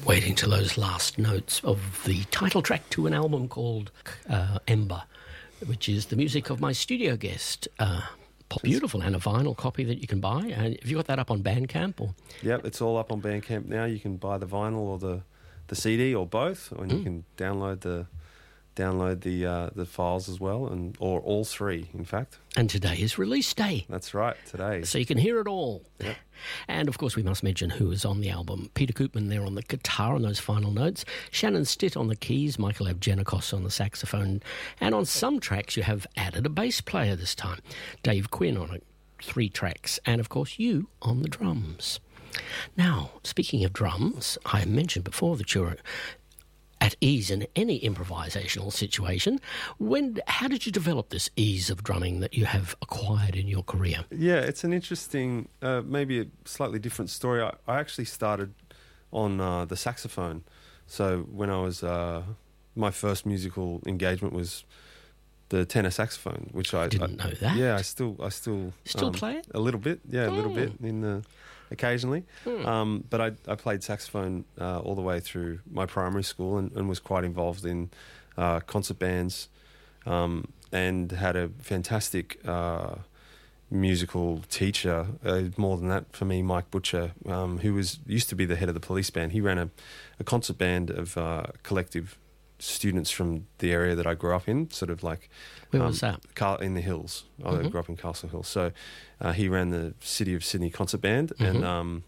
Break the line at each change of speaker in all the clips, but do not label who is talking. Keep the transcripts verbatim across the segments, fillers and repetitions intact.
Waiting till those last notes of the title track to an album called uh, Ember, which is the music of my studio guest. Uh, beautiful, and a vinyl copy that you can buy. And have you got that up on Bandcamp? Or?
Yep, it's all up on Bandcamp now. You can buy the vinyl or the, the C D or both, and mm. you can download the download the uh, the files as well, and or all three, in fact.
And today is release day.
That's right, today.
So you can hear it all.
Yep.
And, of course, we must mention who is on the album. Peter Koopman there on the guitar on those final notes. Shannon Stitt on the keys. Michael Avgenikos on the saxophone. And on some tracks you have added a bass player this time. Dave Quinn on a, three tracks. And, of course, you on the drums. Now, speaking of drums, I mentioned before that you're at ease in any improvisational situation. When, how did you develop this ease of drumming that you have acquired in your career?
Yeah, it's an interesting, uh, maybe a slightly different story. I, I actually started on uh, the saxophone. So when I was, uh, my first musical engagement was the tenor saxophone, which I,
I didn't
I,
know that.
Yeah, I still, I still
still
um,
play it
a little bit. Yeah, a
oh.
little bit in the. Occasionally,
hmm.
um, but I, I played saxophone uh, all the way through my primary school, and, and was quite involved in uh, concert bands, um, and had a fantastic uh, musical teacher. Uh, more than that, for me, Mike Butcher, um, who was used to be the head of the police band. He ran a, a concert band of uh, collective students from the area that I grew up in, sort of like...
Where
um,
was that?
Car- in the hills. I
Mm-hmm.
grew up in Castle Hill. So uh, he ran the City of Sydney concert band,
Mm-hmm.
and um,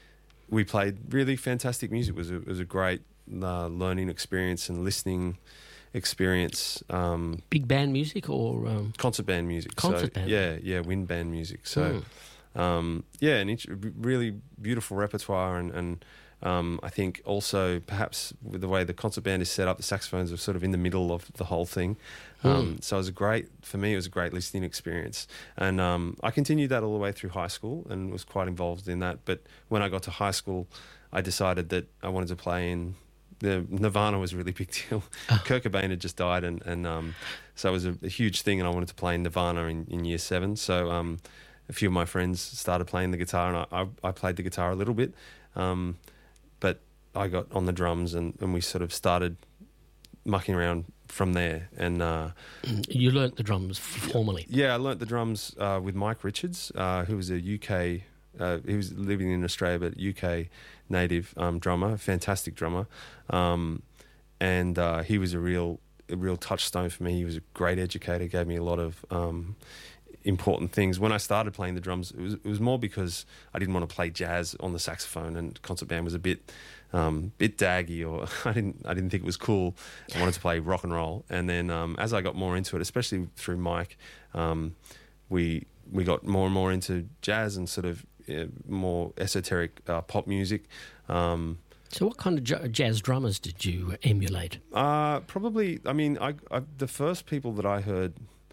we played really fantastic music. It was a, it was a great uh, learning experience and listening experience. Um,
Big band music or... Um...
concert band music.
Concert
so,
band?
Yeah, yeah, wind band music. So,
Mm.
um, yeah, and it's really beautiful repertoire, and... and Um, I think also perhaps with the way the concert band is set up, the saxophones are sort of in the middle of the whole thing. Um,
Mm.
So it was a great, for me, it was a great listening experience. And um, I continued that all the way through high school and was quite involved in that. But when I got to high school, I decided that I wanted to play in... The Nirvana was a really big deal.
Oh.
Kurt Cobain had just died, and, and um, so it was a, a huge thing, and I wanted to play in Nirvana in, in year seven. So um, a few of my friends started playing the guitar, and I, I, I played the guitar a little bit. Um, But I got on the drums, and, and we sort of started mucking around from there. And uh,
you learnt the drums formally?
Yeah, I learnt the drums uh, with Mike Richards, uh, who was a U K, uh, he was living in Australia, but U K native um, drummer, fantastic drummer. Um, and uh, he was a real, a real touchstone for me. He was a great educator, gave me a lot of... Um, important things. When I started playing the drums, it was, it was more because I didn't want to play jazz on the saxophone, and concert band was a bit um, bit daggy, or I didn't I didn't think it was cool. I wanted to play rock and roll. And then um, as I got more into it, especially through Mike, um, we we got more and more into jazz and sort of uh, more esoteric uh, pop music. Um,
so what kind of j- jazz drummers did you emulate?
Uh, probably, I mean, I, I, the first people that I heard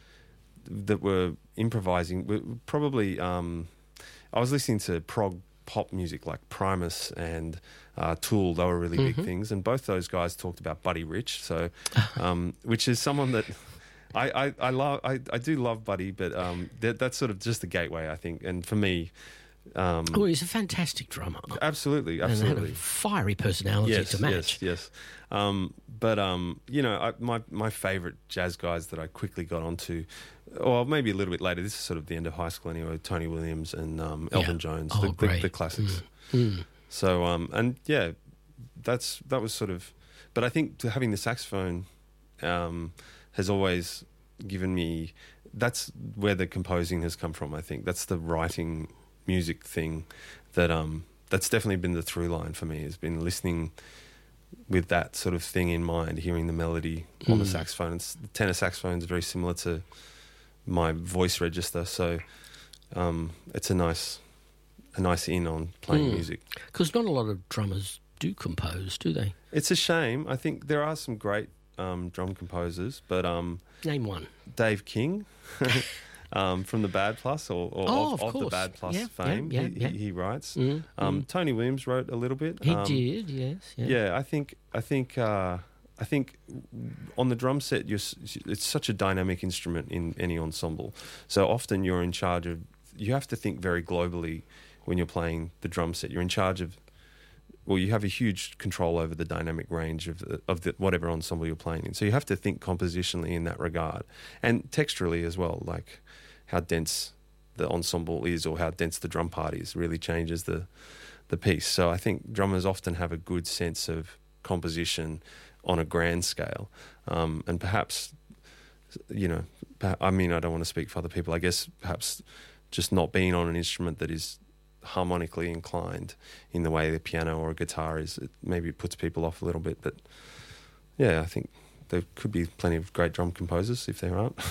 that were improvising were probably um, I was listening to prog pop music like Primus and uh, Tool. They were really
Mm-hmm.
big things, and both those guys talked about Buddy Rich, so um, which is someone that I, I, I love. I, I do love Buddy, but um, that, that's sort of just the gateway, I think. And for me, um,
oh, he's a fantastic drummer.
Absolutely,
and
absolutely,
had a fiery personality
yes,
to match.
Yes, yes. Um, but um, you know, I, my my favourite jazz guys that I quickly got onto, or maybe a little bit later. This is sort of the end of high school anyway. Tony Williams and um, Elton
Yeah.
Jones,
Oh,
the, the,
great.
the classics.
Mm. Mm.
So um, and yeah, that's that was sort of. But I think to having the saxophone um, has always given me. That's where the composing has come from. I think that's the writing music thing that um that's definitely been the through line for me. Has been listening with that sort of thing in mind, hearing the melody mm. on the saxophone. It's, the tenor saxophone is very similar to my voice register, so um, it's a nice, a nice in on playing
Mm.
music.
Because not a lot of drummers do compose, do they?
It's a shame. I think there are some great um, drum composers, but um,
Name one.
Dave King. Um, from the Bad Plus, or, or
Oh,
of,
of
of the
course.
Bad Plus
Yeah,
fame,
yeah, yeah,
he,
yeah.
he, he writes.
Mm,
um,
mm.
Tony Williams wrote a little bit.
He
um,
did, yes. Yeah.
Yeah, I think I think uh, I think on the drum set, you're, s- it's such a dynamic instrument in any ensemble. So often you're in charge of. You have to think very globally when you're playing the drum set. You're in charge of well, you have a huge control over the dynamic range of the, of the, whatever ensemble you're playing in. So you have to think compositionally in that regard, and texturally as well, like how dense the ensemble is or how dense the drum part is really changes the the piece. So I think drummers often have a good sense of composition on a grand scale, um, and perhaps, you know, I mean, I don't want to speak for other people. I guess perhaps just not being on an instrument that is harmonically inclined in the way the piano or a guitar is, it maybe puts people off a little bit. But yeah, I think there could be plenty of great drum composers if there aren't.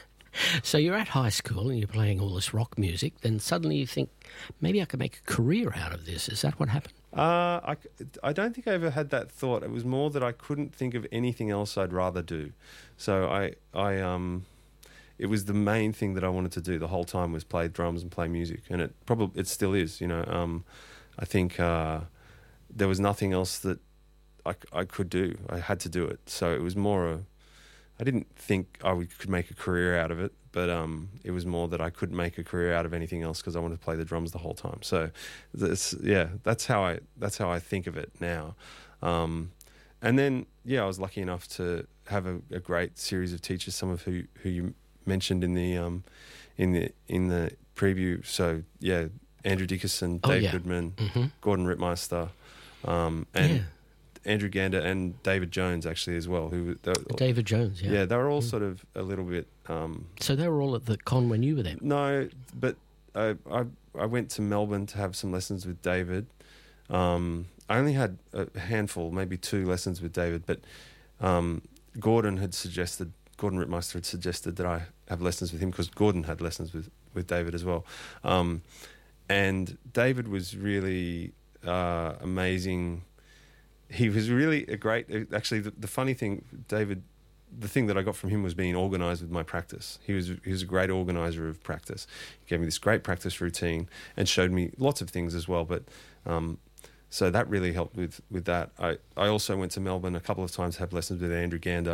So you're at high school and you're playing all this rock music, then suddenly you think, maybe I could make a career out of this. Is that what happened?
Uh, I, I don't think I ever had that thought. It was more that I couldn't think of anything else I'd rather do. So I, I um, it was the main thing that I wanted to do the whole time was play drums and play music, and it probably it still is. You know, um, I think uh, there was nothing else that I, I could do. I had to do it. So it was more a I didn't think I would, could make a career out of it, but um, it was more that I couldn't make a career out of anything else because I wanted to play the drums the whole time. So, this, yeah, that's how I that's how I think of it now. Um, and then, yeah, I was lucky enough to have a, a great series of teachers, some of who who you mentioned in the um, in the in the preview. So, yeah, Andrew Dickerson,
oh,
Dave
yeah.
Goodman,
mm-hmm.
Gordon Rittmeister, um, and.
Yeah.
Andrew Gander and David Jones actually as well. Who they,
David Jones, yeah.
Yeah, they were all
mm.
sort of a little bit... Um,
so they were all at the con when you were there?
No, but I, I, I went to Melbourne to have some lessons with David. Um, I only had a handful, maybe two lessons with David, but um, Gordon had suggested, Gordon Rittmeister had suggested that I have lessons with him because Gordon had lessons with, with David as well. Um, and David was really uh, amazing... He was really a great... Actually, the, the funny thing, David, the thing that I got from him was being organised with my practice. He was he was a great organiser of practice. He gave me this great practice routine and showed me lots of things as well. But um, so that really helped with, with that. I, I also went to Melbourne a couple of times to have lessons with Andrew Gander.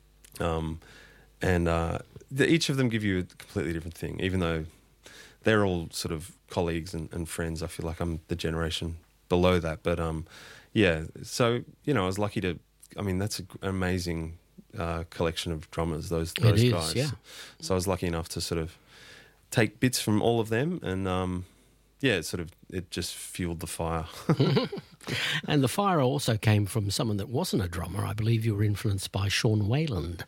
Um, and uh, the, each of them give you a completely different thing, even though they're all sort of colleagues and, and friends. I feel like I'm the generation below that. But... Um, Yeah, so, you know, I was lucky to, I mean, that's an amazing uh, collection of drummers, those those
it is,
guys.
Yeah.
So I was lucky enough to sort of take bits from all of them and, um, yeah, it sort of, it just fueled the fire.
And the fire also came from someone that wasn't a drummer. I believe you were influenced by Sean Wayland.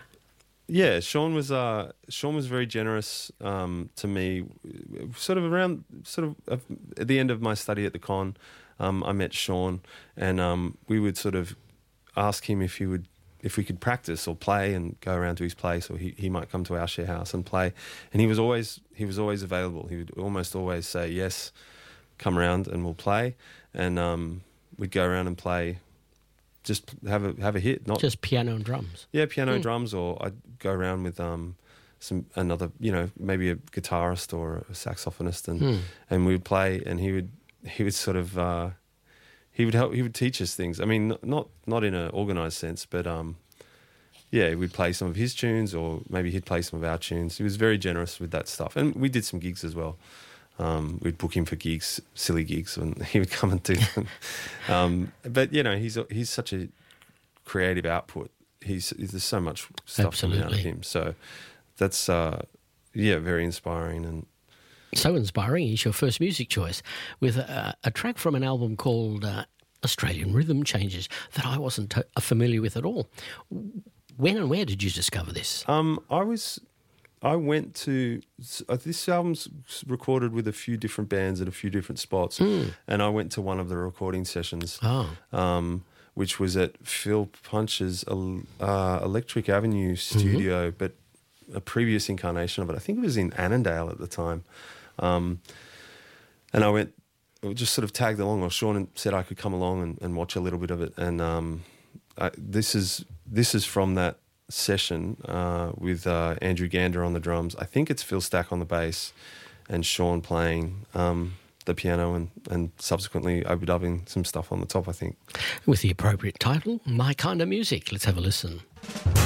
Yeah, Sean was uh, Sean was very generous um, to me. Sort of around, sort of uh, at the end of my study at the con, um, I met Sean, and um, we would sort of ask him if he would, if we could practice or play and go around to his place, or he, he might come to our share house and play. And he was always he was always available. He would almost always say yes, come around and we'll play. And um, we'd go around and play. Just have a have a hit, not
just piano and drums.
Yeah, piano,
mm.
drums, or I'd go around with um, some another, you know, maybe a guitarist or a saxophonist, and
mm.
and we'd play, and he would he would sort of uh, he would help he would teach us things. I mean, not not in an organised sense, but um, yeah, we'd play some of his tunes, or maybe he'd play some of our tunes. He was very generous with that stuff, and we did some gigs as well. Um, we'd book him for gigs, silly gigs, and he would come and do them. um, but you know, he's he's such a creative output. He's there's so much stuff
Absolutely.
coming out of him. So that's uh, yeah, very inspiring. And
so inspiring. He's your first music choice with a, a track from an album called uh, Australian Rhythm Changes that I wasn't t- familiar with at all. When and where did you discover this?
Um, I was. I went to uh, this album's recorded with a few different bands at a few different spots,
mm.
and I went to one of the recording sessions,
oh.
um, which was at Phil Punch's uh, Electric Avenue studio, mm-hmm. but a previous incarnation of it. I think it was in Annandale at the time, um, and I went, just sort of tagged along. Or Sean said I could come along and, and watch a little bit of it, and um, I, this is this is from that session uh, with uh, Andrew Gander on the drums. I think it's Phil Stack on the bass and Sean playing um, the piano and, and subsequently overdubbing some stuff on the top, I think.
With the appropriate title, My Kind of Music. Let's have a listen.